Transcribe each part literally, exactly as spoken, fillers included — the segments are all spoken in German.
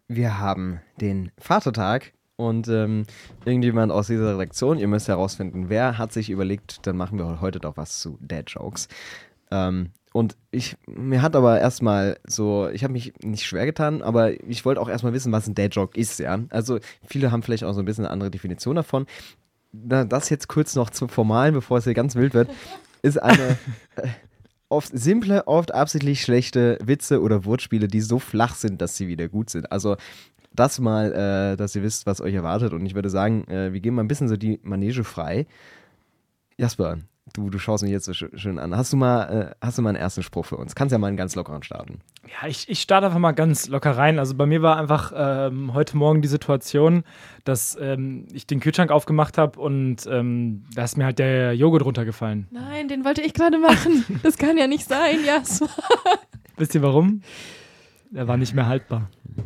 Wir haben den Vatertag und ähm, irgendjemand aus dieser Redaktion, ihr müsst herausfinden, wer hat sich überlegt, dann machen wir heute doch was zu Dad-Jokes. Ähm, und ich, mir hat aber erstmal so, ich habe mich nicht schwer getan, aber ich wollte auch erstmal wissen, was ein Dad-Joke ist, ja. Also viele haben vielleicht auch so ein bisschen eine andere Definition davon. Na, das jetzt kurz noch zum Formalen, bevor es hier ganz wild wird, ist eine äh, oft simple, oft absichtlich schlechte Witze oder Wortspiele, die so flach sind, dass sie wieder gut sind. Also das mal, äh, dass ihr wisst, was euch erwartet. Und ich würde sagen, äh, wir geben mal ein bisschen so die Manege frei. Jasper, du, du schaust mich jetzt so sch- schön an. Hast du mal, äh, hast du mal einen ersten Spruch für uns? Kannst ja mal einen ganz lockeren starten. Ja, ich, ich starte einfach mal ganz locker rein. Also bei mir war einfach ähm, heute Morgen die Situation, dass ähm, ich den Kühlschrank aufgemacht habe und ähm, da ist mir halt der Joghurt runtergefallen. Nein, den wollte ich gerade machen. Das kann ja nicht sein, Jasper. Wisst ihr warum? Er war nicht mehr haltbar.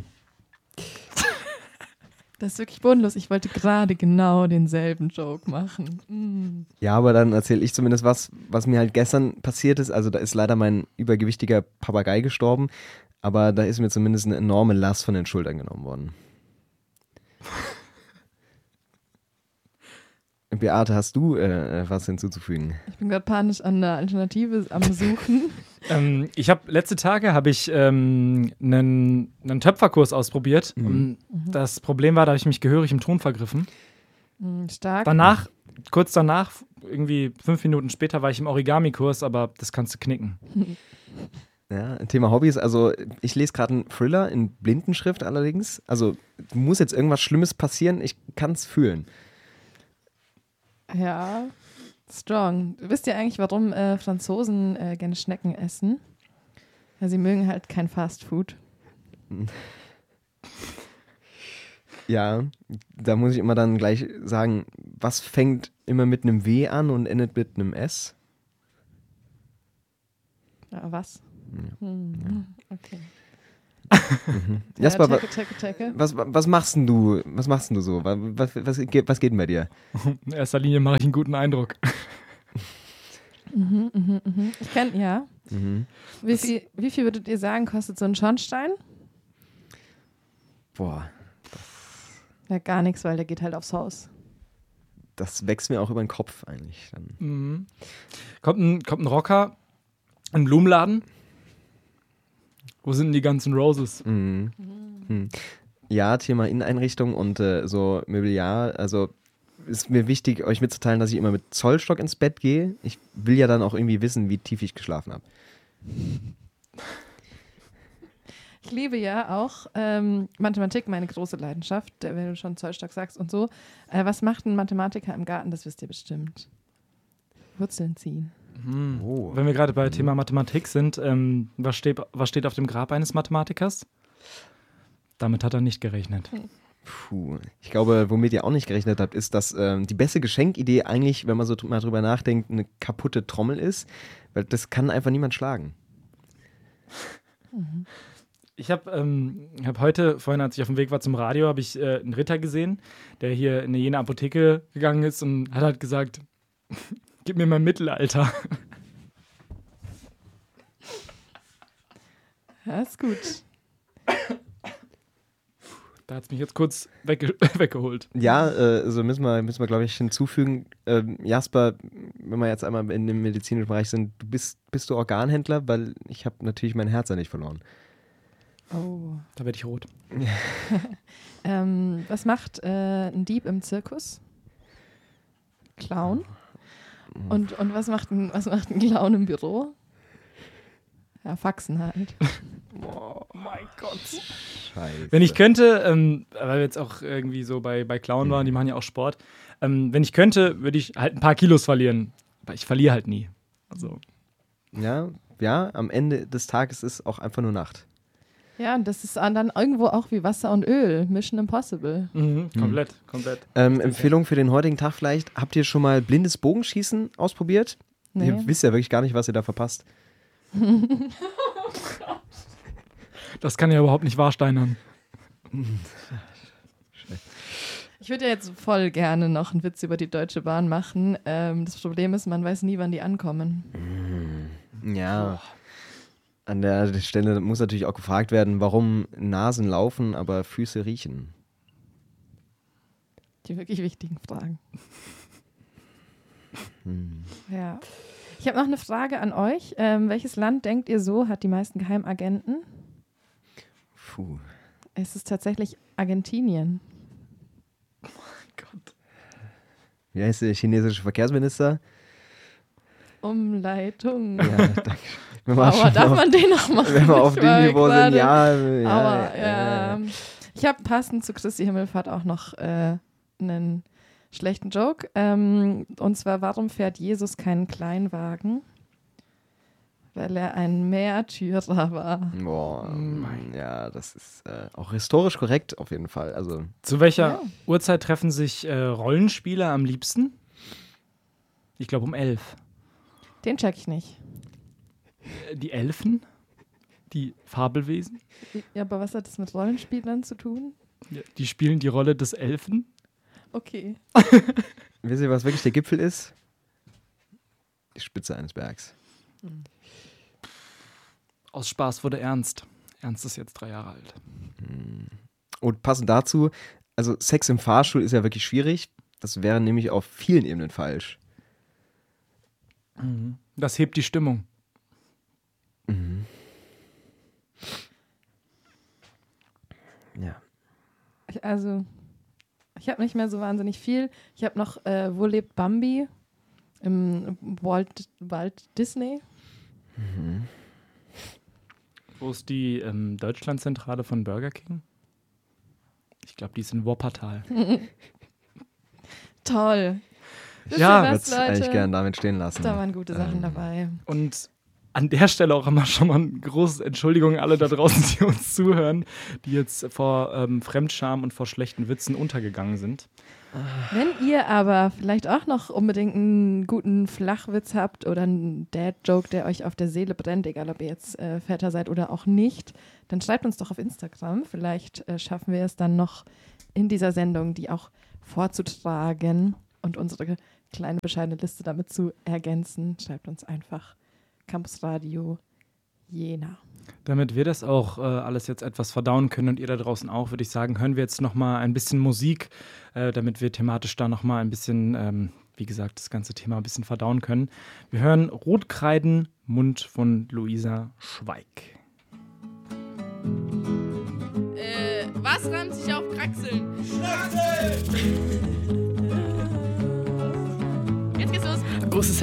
Das ist wirklich bodenlos. Ich wollte gerade genau denselben Joke machen. Mm. Ja, aber dann erzähle ich zumindest was, was mir halt gestern passiert ist. Also da ist leider mein übergewichtiger Papagei gestorben, aber da ist mir zumindest eine enorme Last von den Schultern genommen worden. Beate, hast du äh, was hinzuzufügen? Ich bin gerade panisch an der Alternative am Suchen. Ähm, ich habe letzte Tage habe ich ähm, einen, einen Töpferkurs ausprobiert. Mhm. Und das Problem war, da habe ich mich gehörig im Ton vergriffen. Mm, Stark. Danach, kurz danach, irgendwie fünf Minuten später, war ich im Origami-Kurs, aber das kannst du knicken. Ja, Thema Hobbys, also ich lese gerade einen Thriller in Blindenschrift allerdings. Also muss jetzt irgendwas Schlimmes passieren, ich kann es fühlen. Ja, strong. Wisst ihr eigentlich, warum äh, Franzosen äh, gerne Schnecken essen? Ja, sie mögen halt kein Fast Food. Ja, da muss ich immer dann gleich sagen, was fängt immer mit einem W an und endet mit einem S? Ja, was? Hm. Okay. Mhm. Ja, Jasper, wa- checke, checke, checke. was, was machst denn du? Was machst denn du so? Was, was, was, geht, was geht denn bei dir? In erster Linie mache ich einen guten Eindruck. Mhm, mhm, mhm. Ich kenn, ja. Mhm. Wie viel, wie viel würdet ihr sagen, kostet so ein Schornstein? Boah, Ja, gar nichts, weil der geht halt aufs Haus. das wächst mir auch über den Kopf eigentlich. Dann. Mhm. Kommt, ein, kommt ein Rocker in einen Blumenladen. Wo sind denn die ganzen Roses? Mhm. Mhm. Ja, Thema Inneneinrichtung und äh, so Mobiliar. Also ist mir wichtig, euch mitzuteilen, dass ich immer mit Zollstock ins Bett gehe. Ich will ja dann auch irgendwie wissen, wie tief ich geschlafen habe. Ich liebe ja auch ähm, Mathematik, meine große Leidenschaft, äh, wenn du schon Zollstock sagst und so. Äh, was macht ein Mathematiker im Garten? Das wisst ihr bestimmt. Wurzeln ziehen. Mhm. Oh. Wenn wir gerade bei Thema Mathematik sind, ähm, was, steht, was steht auf dem Grab eines Mathematikers? Damit hat er nicht gerechnet. Puh. Ich glaube, womit ihr auch nicht gerechnet habt, ist, dass ähm, die beste Geschenkidee eigentlich, wenn man so dr- mal drüber nachdenkt, eine kaputte Trommel ist. Weil das kann einfach niemand schlagen. Ich habe ähm, hab heute, vorhin als ich auf dem Weg war zum Radio, habe ich äh, einen Ritter gesehen, der hier in jene Apotheke gegangen ist und hat halt gesagt, gib mir mal Mittelalter. Ja, ist gut. Da hat es mich jetzt kurz wegge weggeholt. Ja, äh, also müssen wir, müssen wir glaube ich, hinzufügen. Ähm, Jasper, wenn wir jetzt einmal in dem medizinischen Bereich sind, du bist, bist du Organhändler? Weil ich habe natürlich mein Herz ja nicht verloren. Oh. Da werde ich rot. Ähm, was macht äh, ein Dieb im Zirkus? Clown. Und, und was, macht ein, was macht ein Clown im Büro? Ja, Faxen halt. Oh mein Gott. Scheiße. Wenn ich könnte, ähm, weil wir jetzt auch irgendwie so bei, bei Clown waren, die machen ja auch Sport, ähm, wenn ich könnte, würde ich halt ein paar Kilos verlieren. Aber ich verliere halt nie. Also. Ja, ja, am Ende des Tages ist auch einfach nur Nacht. Ja, und das ist dann irgendwo auch wie Wasser und Öl. Mission Impossible. Mhm, komplett, komplett. Ähm, Empfehlung für den heutigen Tag vielleicht. Habt ihr schon mal blindes Bogenschießen ausprobiert? Nee. Ihr wisst ja wirklich gar nicht, was ihr da verpasst. Das kann ja überhaupt nicht wahrsteinern. Ich würde ja jetzt voll gerne noch einen Witz über die Deutsche Bahn machen. Ähm, das Problem ist, man weiß nie, wann die ankommen. Ja. An der Stelle muss natürlich auch gefragt werden, warum Nasen laufen, aber Füße riechen. Die wirklich wichtigen Fragen. Hm. Ja. Ich habe noch eine Frage an euch. Ähm, welches Land, denkt ihr so, hat die meisten Geheimagenten? Puh. Es ist tatsächlich Argentinien. Oh Gott. Wie heißt der chinesische Verkehrsminister? Umleitung. Ja, danke. Wenn wir Aber schon darf auf, man den noch machen? wenn wir auf Ich dem war Niveau sind, gerade- ja. ja, Aber ja. ähm, ich habe passend zu Christi Himmelfahrt auch noch äh, einen schlechten Joke. Ähm, und zwar, warum fährt Jesus keinen Kleinwagen? Weil er ein Märtyrer war. Boah, Mein. ja, das ist äh, auch historisch korrekt auf jeden Fall. Also, Zu welcher Ja. Uhrzeit treffen sich äh, Rollenspieler am liebsten? Ich glaube um elf. Den check ich nicht. Äh, Die Elfen? Die Fabelwesen? Ja, aber was hat das mit Rollenspielern zu tun? Ja, die spielen die Rolle des Elfen. Okay. wisst ihr, was wirklich der Gipfel ist? Die Spitze eines Bergs. Aus Spaß wurde Ernst. Ernst ist jetzt drei Jahre alt. Und passend dazu, also Sex im Fahrstuhl ist ja wirklich schwierig. Das wäre nämlich auf vielen Ebenen falsch. Das hebt die Stimmung. Ja. Ich, also, ich habe nicht mehr so wahnsinnig viel. Ich habe noch äh, Wo lebt Bambi? Im Walt, Walt Disney. Wo ist die ähm, Deutschlandzentrale von Burger King? Ich glaube, die ist in Wuppertal. Toll. Wisst Ja, ihr Ich was, würde es eigentlich Leute? gern damit stehen lassen. Da waren gute Sachen Ähm, dabei. Und an der Stelle auch immer schon mal eine große Entschuldigung an alle da draußen, die uns zuhören, die jetzt vor ähm, Fremdscham und vor schlechten Witzen untergegangen sind. Wenn ihr aber vielleicht auch noch unbedingt einen guten Flachwitz habt oder einen Dad-Joke, der euch auf der Seele brennt, egal ob ihr jetzt äh, Väter seid oder auch nicht, dann schreibt uns doch auf Instagram. Vielleicht äh, schaffen wir es dann noch in dieser Sendung, die auch vorzutragen und unsere kleine bescheidene Liste damit zu ergänzen. Schreibt uns einfach Campus Radio Jena. Damit wir das auch äh, alles jetzt etwas verdauen können und ihr da draußen auch, würde ich sagen, hören wir jetzt noch mal ein bisschen Musik, äh, damit wir thematisch da noch mal ein bisschen, ähm, wie gesagt, das ganze Thema ein bisschen verdauen können. Wir hören Rotkreiden, Mund von Luisa Schweig. Äh, was reimt sich auf Kraxeln? Jetzt geht's los. Großes